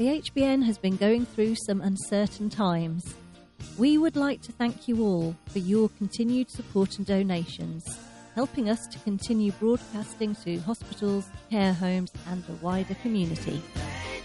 The HBN has been going through some uncertain times. We would like to thank you all for your continued support and donations, helping us to continue broadcasting to hospitals, care homes and the wider community.